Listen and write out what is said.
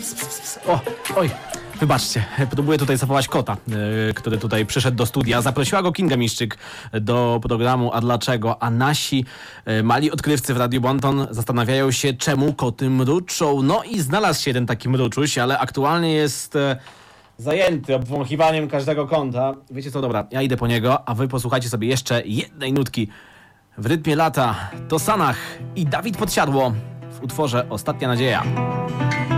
O, oj, wybaczcie, próbuję tutaj zawołać kota, który tutaj przyszedł do studia. Zaprosiła go Kinga Miszczyk do programu A Dlaczego? A nasi mali odkrywcy w Radiu Bonton zastanawiają się, czemu koty mruczą. No i znalazł się jeden taki mruczuś, ale aktualnie jest zajęty obwąchiwaniem każdego kąta. Wiecie co, dobra, ja idę po niego, a wy posłuchajcie sobie jeszcze jednej nutki. W rytmie lata to Sanach i Dawid Podsiadło w utworze Ostatnia Nadzieja.